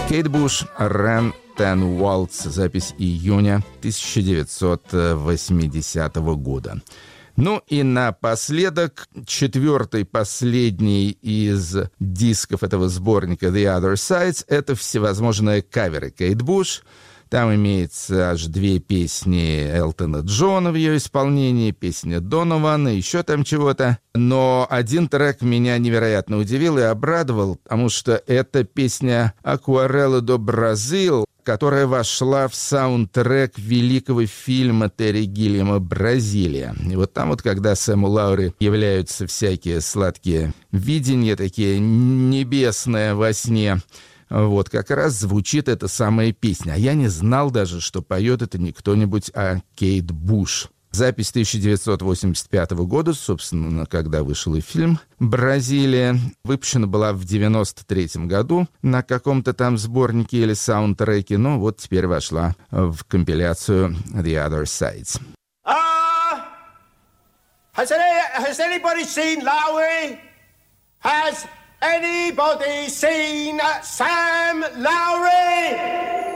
Кейт Буш, Run Ten Waltz, запись июня 1980 года. Ну и напоследок, четвертый, последний из дисков этого сборника The Other Sides — это всевозможные каверы Кейт Буш. Там имеется аж 2 песни Элтона Джона в ее исполнении, песня Донована, еще там чего-то. Но один трек меня невероятно удивил и обрадовал, потому что это песня «Aquarela do Brasil», которая вошла в саундтрек великого фильма Терри Гиллиама «Бразилия». И вот там вот, когда Сэму Лаури являются всякие сладкие видения, такие небесные во сне, вот как раз звучит эта самая песня. А я не знал даже, что поет это не кто-нибудь, а Кейт Буш. Запись 1985 года, собственно, когда вышел и фильм «Бразилия». Выпущена была в 1993 году на каком-то там сборнике или саундтреке, но вот теперь вошла в компиляцию The Other Sides. Has anybody seen Lowry? Has anybody seen Sam Lowry?